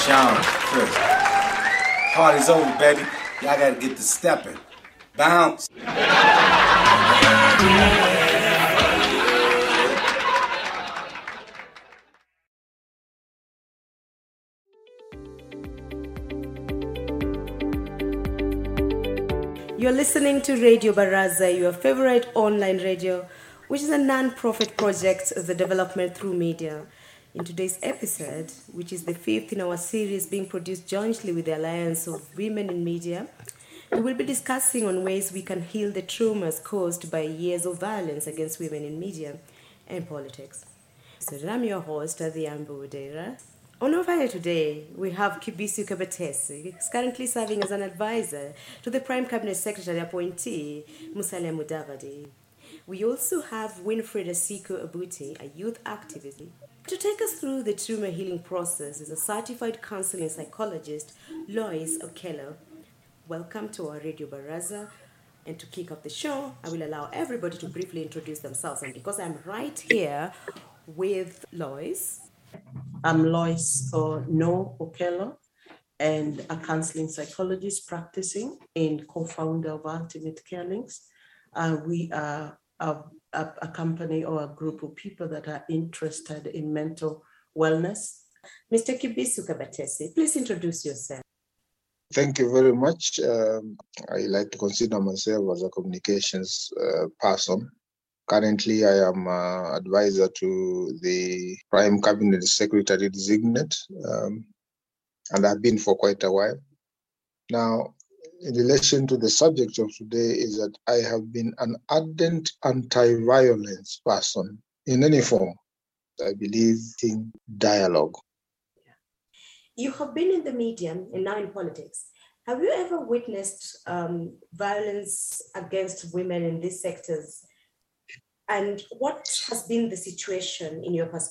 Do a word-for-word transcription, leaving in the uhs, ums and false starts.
Sean, Chris. Party's over, baby. Y'all gotta get to stepping. Bounce. You're listening to Radio Baraza, your favorite online radio, which is a non-profit project of the development through media. In today's episode, which is the fifth in our series being produced jointly with the Alliance of Women in Media, we will be discussing on ways we can heal the traumas caused by years of violence against women in media and politics. So I'm your host, Adhiambo Udera. On our panel today, we have Kibisu Kabatesi, who's currently serving as an advisor to the Prime Cabinet Secretary appointee, Musalia Mudavadi. We also have Winfred Asiko Abuti, a youth activist. To take us through the trauma healing process is a certified counseling psychologist, Lois Okello. Welcome to our Radio Baraza. And to kick off the show, I will allow everybody to briefly introduce themselves. And because I'm right here with Lois. I'm Lois uh, No Okello, and a counseling psychologist practicing and co-founder of Ultimate Care Links. Uh, we are a, a, a company or a group of people that are interested in mental wellness. Mister Kibisu Kabatesi, please introduce yourself. Thank you very much. Um, I like to consider myself as a communications uh, person. Currently, I am uh, advisor to the Prime Cabinet Secretary Designate, um, and I've been for quite a while. Now, in relation to the subject of today is that I have been an ardent anti-violence person in any form. I believe in dialogue. You have been in the media and now in politics. Have you ever witnessed um, violence against women in these sectors? And what has been the situation in your perspective?